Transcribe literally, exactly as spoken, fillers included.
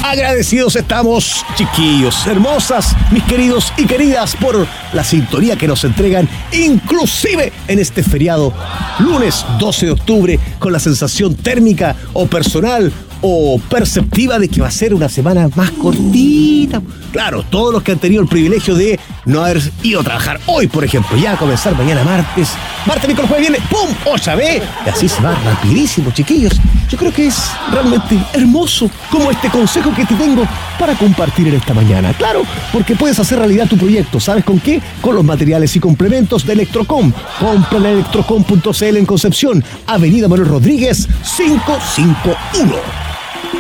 agradecidos estamos, chiquillos, hermosas, mis queridos y queridas, por la sintonía que nos entregan, inclusive en este feriado, lunes doce de octubre, con la sensación térmica o personal o perceptiva de que va a ser una semana más cortita. Claro, todos los que han tenido el privilegio de no haber ido a trabajar hoy, por ejemplo, ya a comenzar mañana martes, martes, miércoles, jueves, viernes, ¡pum! ¡Otra vez! Y así se va rapidísimo, chiquillos. Yo creo que es realmente hermoso como este consejo que te tengo para compartir en esta mañana. Claro, porque puedes hacer realidad tu proyecto. ¿Sabes con qué? Con los materiales y complementos de Electrocom. Compra en electrocom punto c l en Concepción, Avenida Manuel Rodríguez, quinientos cincuenta y uno.